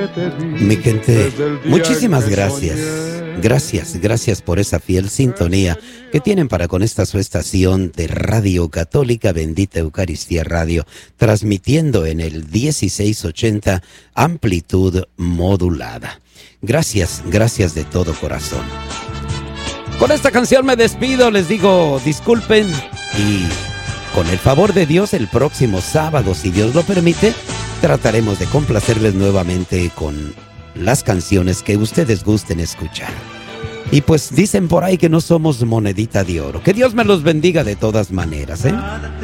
Mi gente, muchísimas gracias. Gracias por esa fiel sintonía que tienen para con esta su estación de Radio Católica Bendita Eucaristía Radio, transmitiendo en el 1680 amplitud modulada. Gracias de todo corazón. Con esta canción me despido, les digo disculpen y con el favor de Dios el próximo sábado, si Dios lo permite, trataremos de complacerles nuevamente con las canciones que ustedes gusten escuchar. Y pues dicen por ahí que no somos monedita de oro. Que Dios me los bendiga de todas maneras, ¿eh?